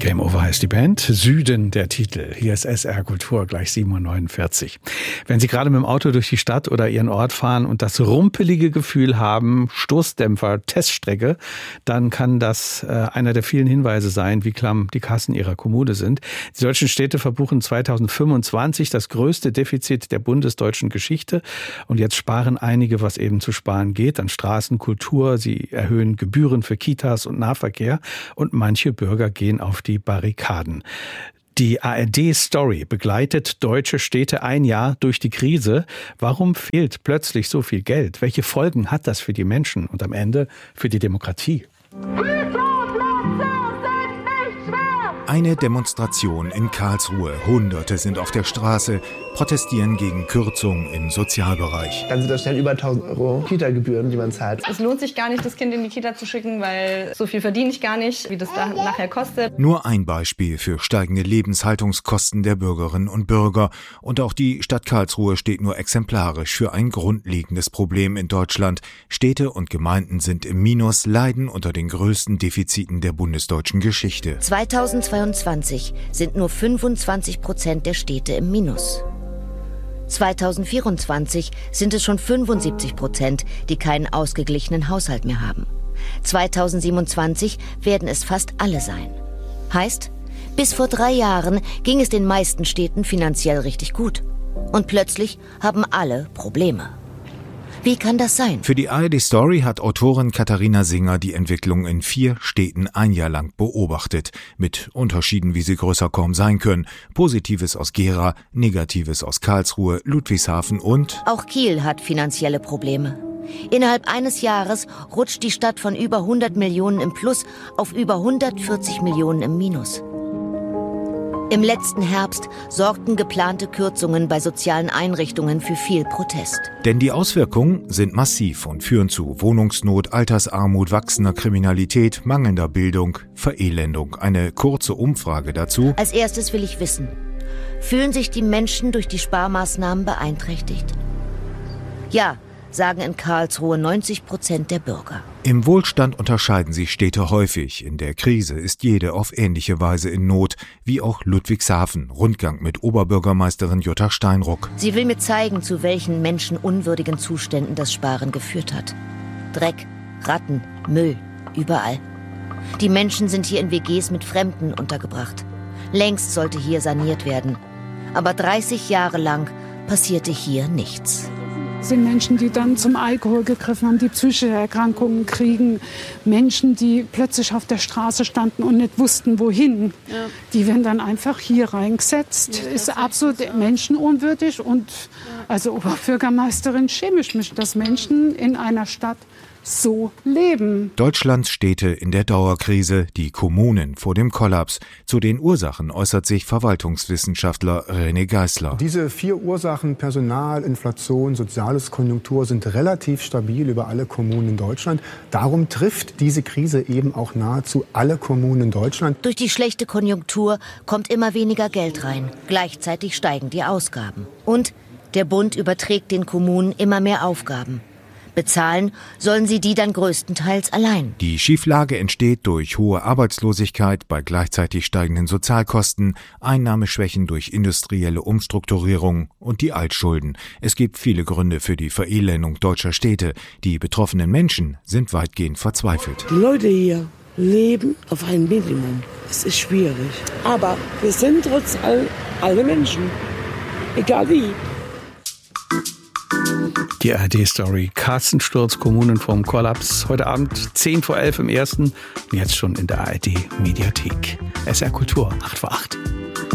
Game Over heißt die Band. Süden der Titel. Hier ist SR Kultur, gleich 7.49 Uhr. Wenn Sie gerade mit dem Auto durch die Stadt oder Ihren Ort fahren und das rumpelige Gefühl haben, Stoßdämpfer, Teststrecke, dann kann das einer der vielen Hinweise sein, wie klamm die Kassen Ihrer Kommune sind. Die deutschen Städte verbuchen 2025 das größte Defizit der bundesdeutschen Geschichte. Und jetzt sparen einige, was eben zu sparen geht, an Straßen, Kultur. Sie erhöhen Gebühren für Kitas und Nahverkehr. Und manche Bürger gehen auf die Barrikaden. Die ARD-Story begleitet deutsche Städte ein Jahr durch die Krise. Warum fehlt plötzlich so viel Geld? Welche Folgen hat das für die Menschen und am Ende für die Demokratie? Eine Demonstration in Karlsruhe. Hunderte sind auf der Straße, protestieren gegen Kürzungen im Sozialbereich. Dann sind das schnell über 1.000 Euro Kita-Gebühren, die man zahlt. Es lohnt sich gar nicht, das Kind in die Kita zu schicken, weil so viel verdiene ich gar nicht, wie das da nachher kostet. Nur ein Beispiel für steigende Lebenshaltungskosten der Bürgerinnen und Bürger. Und auch die Stadt Karlsruhe steht nur exemplarisch für ein grundlegendes Problem in Deutschland. Städte und Gemeinden sind im Minus, leiden unter den größten Defiziten der bundesdeutschen Geschichte. 2022 sind nur 25% der Städte im Minus. 2024 sind es schon 75%, die keinen ausgeglichenen Haushalt mehr haben. 2027 werden es fast alle sein. Heißt, bis vor 3 Jahren ging es den meisten Städten finanziell richtig gut. Und plötzlich haben alle Probleme. Wie kann das sein? Für die ARD-Story hat Autorin Katharina Singer die Entwicklung in 4 Städten ein Jahr lang beobachtet. Mit Unterschieden, wie sie größer kaum sein können. Positives aus Gera, Negatives aus Karlsruhe, Ludwigshafen und... Auch Kiel hat finanzielle Probleme. Innerhalb eines Jahres rutscht die Stadt von über 100 Millionen im Plus auf über 140 Millionen im Minus. Im letzten Herbst sorgten geplante Kürzungen bei sozialen Einrichtungen für viel Protest. Denn die Auswirkungen sind massiv und führen zu Wohnungsnot, Altersarmut, wachsender Kriminalität, mangelnder Bildung, Verelendung. Eine kurze Umfrage dazu. Als erstes will ich wissen, fühlen sich die Menschen durch die Sparmaßnahmen beeinträchtigt? Ja, sagen in Karlsruhe 90% der Bürger. Im Wohlstand unterscheiden sich Städte häufig. In der Krise ist jede auf ähnliche Weise in Not, wie auch Ludwigshafen. Rundgang mit Oberbürgermeisterin Jutta Steinruck. Sie will mir zeigen, zu welchen menschenunwürdigen Zuständen das Sparen geführt hat. Dreck, Ratten, Müll, überall. Die Menschen sind hier in WGs mit Fremden untergebracht. Längst sollte hier saniert werden. Aber 30 Jahre lang passierte hier nichts. Sind Menschen, die dann zum Alkohol gegriffen haben, die psychische Erkrankungen kriegen, Menschen, die plötzlich auf der Straße standen und nicht wussten, wohin. Ja. Die werden dann einfach hier reingesetzt. Ja, ist absolut menschenunwürdig und also Oberbürgermeisterin schäme ich mich, dass Menschen in einer Stadt so leben. Deutschlands Städte in der Dauerkrise, die Kommunen vor dem Kollaps. Zu den Ursachen äußert sich Verwaltungswissenschaftler René Geisler. Diese 4 Ursachen, Personal, Inflation, soziales Konjunktur, sind relativ stabil über alle Kommunen in Deutschland. Darum trifft diese Krise eben auch nahezu alle Kommunen in Deutschland. Durch die schlechte Konjunktur kommt immer weniger Geld rein. Gleichzeitig steigen die Ausgaben. Und der Bund überträgt den Kommunen immer mehr Aufgaben. Bezahlen sollen sie die dann größtenteils allein. Die Schieflage entsteht durch hohe Arbeitslosigkeit bei gleichzeitig steigenden Sozialkosten, Einnahmeschwächen durch industrielle Umstrukturierung und die Altschulden. Es gibt viele Gründe für die Verelendung deutscher Städte. Die betroffenen Menschen sind weitgehend verzweifelt. Die Leute hier leben auf ein Minimum. Es ist schwierig. Aber wir sind trotz allem alle Menschen. Egal wie. Die ARD-Story. Kassensturz, Kommunen vorm Kollaps. Heute Abend 10 vor 11 im Ersten. Und jetzt schon in der ARD-Mediathek. SR Kultur, 8 vor 8.